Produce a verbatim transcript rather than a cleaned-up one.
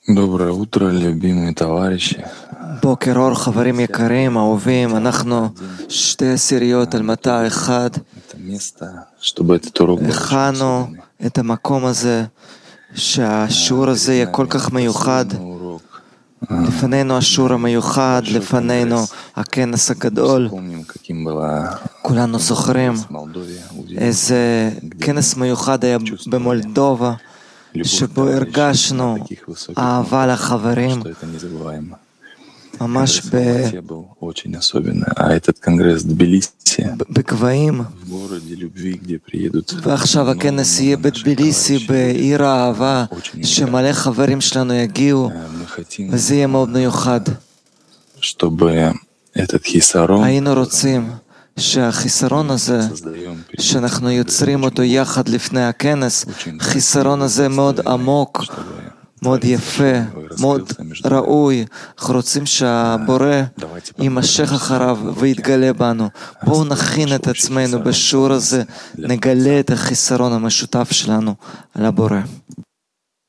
Доброе утро, любимые товарищи. בוקר אור, חברים יקרים, אהובים, אנחנו שתי עשיריות על מטע אחד, הכנו את המקום הזה, שהשיעור הזה יהיה כל כך מיוחד. לפנינו השיעור המיוחד, לפנינו הכנס הגדול. כולנו זוכרים איזה כנס מיוחד היה במולדובה, שבו הרגשנו אהבה לחברים, ממש בגבהים. ועכשיו הכנס יהיה בטביליסי, בעיר האהבה, שמלא חברים שלנו יגיעו, וזה יהיה מאוד מיוחד. היינו רוצים שהחיסרון הזה, שאנחנו יוצרים אותו יחד לפני הכנס, חיסרון הזה מאוד עמוק, מאוד יפה, מאוד ראוי. אנחנו רוצים שהבורא יימשך אחריו ויתגלה בנו. בואו נכין את עצמנו בשיעור הזה, נגלה את החיסרון המשותף שלנו על הבורא.